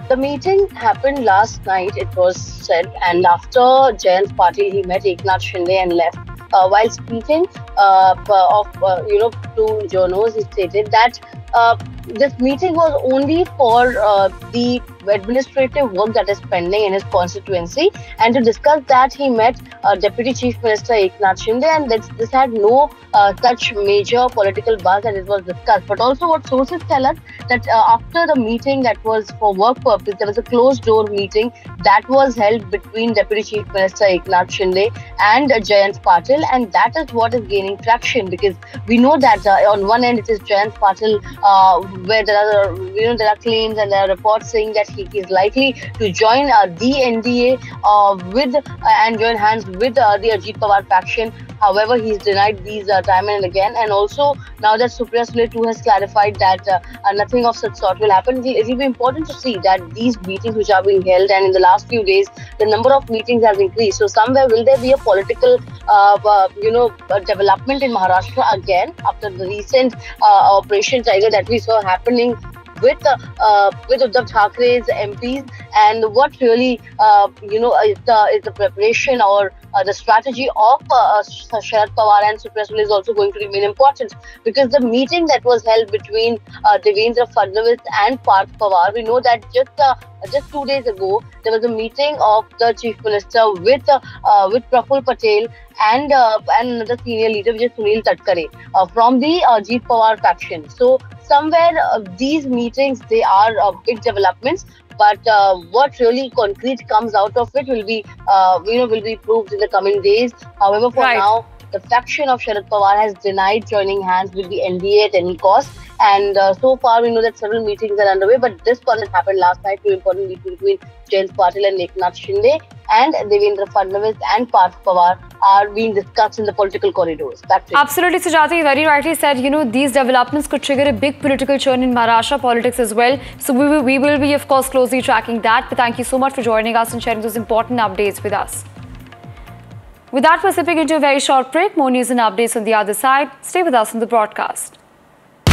The meeting happened last night, it was said, and after Jayant Patil, he met Eknath Shinde and left. While speaking to journalists, he stated that this meeting was only for the administrative work that is pending in his constituency, and to discuss that he met Deputy Chief Minister Eknath Shinde, and this had no such major political buzz that it was discussed. But also, what sources tell us that after the meeting that was for work purpose, there was a closed door meeting that was held between Deputy Chief Minister Eknath Shinde and Jayant Patil, and that is what is gaining traction, because we know that on one end it is Jayant Patil, where there are claims and there are reports saying that he is likely to join the NDA and join hands with the Ajit Pawar faction. However, he's denied these time and again, and also now that Supriya Sule too has clarified that nothing of such sort will happen. It will be important to see that these meetings which are being held, and in the last few days the number of meetings has increased. So somewhere will there be a political development in Maharashtra again after the recent Operation Tiger that we saw happening with Uddhav Thackeray's MPs, and what really is the preparation or the strategy of Sharad Pawar and Supriya Sule is also going to remain important, because the meeting that was held between Devendra Fadnavis and Parth Pawar, we know that just 2 days ago there was a meeting of the Chief Minister with Praful Patel and another senior leader, which is Sunil Tatkare from the Ajit Pawar faction. So somewhere these meetings, they are big developments, but what really concrete comes out of it will be proved in the coming days. However, for now, the faction of Sharad Pawar has denied joining hands with the NDA at any cost. And so far, we know that several meetings are underway, but this one that happened last night, two important meetings between Jayant Patil and Eknath Shinde, and Devendra Fadnavis and Parth Pawar are being discussed in the political corridors. Absolutely, Sujati, very rightly said. These developments could trigger a big political churn in Maharashtra politics as well. So we will be, of course, closely tracking that. But thank you so much for joining us and sharing those important updates with us. With that, we're slipping into a very short break. More news and updates on the other side. Stay with us on the broadcast.